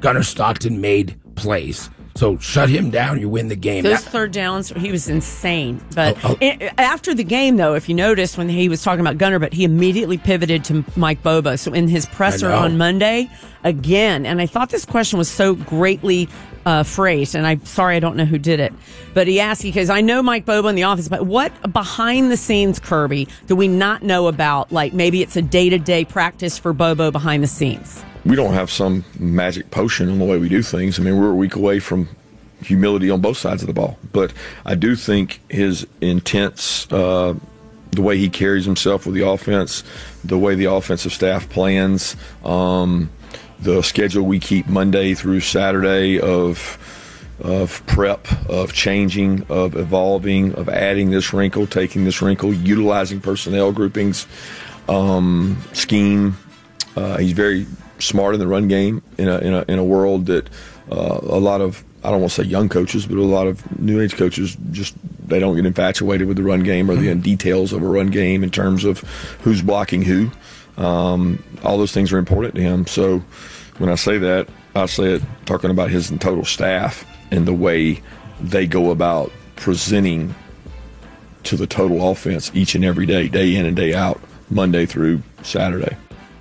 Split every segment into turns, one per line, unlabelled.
Gunnar Stockton made plays. So shut him down, you win the game.
Those third downs, he was insane. But after the game, though, if you noticed when he was talking about Gunnar, but he immediately pivoted to Mike Bobo. So in his presser on Monday, again, and I thought this question was so greatly phrased, and I'm sorry I don't know who did it, but he asked, because I know Mike Bobo in the office, but what behind the scenes, Kirby, do we not know about? Like maybe it's a day-to-day practice for Bobo behind the scenes.
We don't have some magic potion in the way we do things. I mean, we're a week away from humility on both sides of the ball. But I do think his intense, the way he carries himself with the offense, the way the offensive staff plans, the schedule we keep Monday through Saturday of prep, of changing, of evolving, of adding this wrinkle, taking this wrinkle, utilizing personnel groupings, scheme. He's very smart in the run game in a world that a lot of, I don't want to say young coaches, but a lot of new age coaches just, they don't get infatuated with the run game or the details of a run game in terms of who's blocking who. All those things are important to him. So when I say that, I say it talking about his total staff and the way they go about presenting to the total offense each and every day, day in and day out, Monday through Saturday.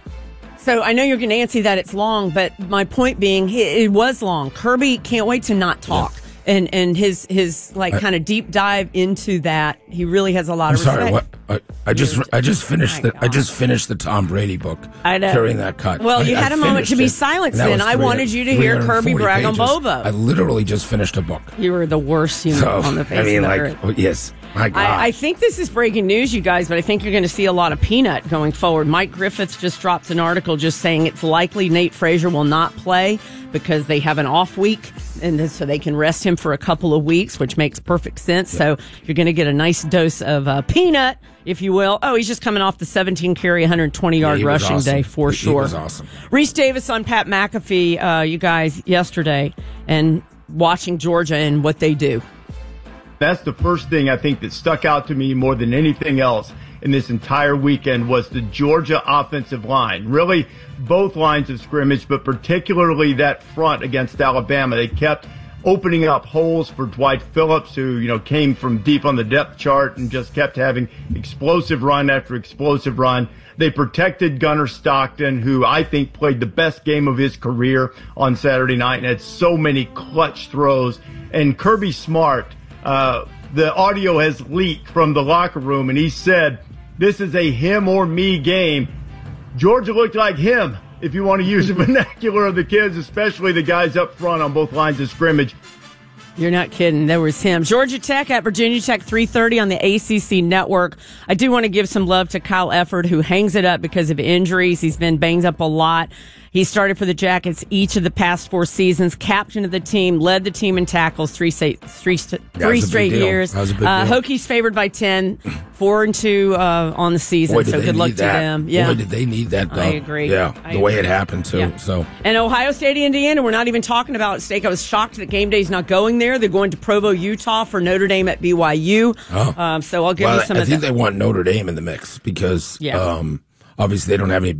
So I know you're going to answer that it's long, but my point being, it was long. Kirby can't wait to not talk. Yeah. And his kind of deep dive into that, he really has a lot of respect.
Sorry, what? I just finished the Tom Brady book.
I know.
During that cut.
Well, you had a moment to be silenced then. I wanted you to hear Kirby brag on Bobo.
I literally just finished a book.
You were the worst human on the face of the earth.
Oh, yes. My God.
I think this is breaking news, you guys, but I think you're going to see a lot of peanut going forward. Mike Griffiths just dropped an article just saying it's likely Nate Frazier will not play because they have an off week, and so they can rest him for a couple of weeks, which makes perfect sense. Yeah. So you're going to get a nice dose of peanut, if you will. Oh, he's just coming off the 17-carry, 120-yard rushing day for sure. He
was awesome.
Reese Davis on Pat McAfee, you guys, yesterday, and watching Georgia and what they do.
That's the first thing I think that stuck out to me more than anything else in this entire weekend was the Georgia offensive line. Really, both lines of scrimmage, but particularly that front against Alabama. They kept opening up holes for Dwight Phillips, who, came from deep on the depth chart and just kept having explosive run after explosive run. They protected Gunnar Stockton, who I think played the best game of his career on Saturday night and had so many clutch throws. And Kirby Smart, the audio has leaked from the locker room, and he said, this is a him or me game. Georgia looked like him, if you want to use the vernacular of the kids, especially the guys up front on both lines of scrimmage.
You're not kidding. There was him. Georgia Tech at Virginia Tech, 3:30 on the ACC Network. I do want to give some love to Kyle Efford, who hangs it up because of injuries. He's been banged up a lot. He started for the Jackets each of the past 4 seasons, captain of the team, led the team in tackles three straight years. Hokies favored by 10, 4-2 on the season, so good luck to them. Yeah.
Boy, did they need that, though.
I agree.
Yeah, the way it happened, too. Yeah. So.
And Ohio State, Indiana, we're not even talking about at stake. I was shocked that game day's not going there. They're going to Provo, Utah for Notre Dame at BYU.
Oh.
So I'll give you some of that.
I think they want Notre Dame in the mix because obviously they don't have any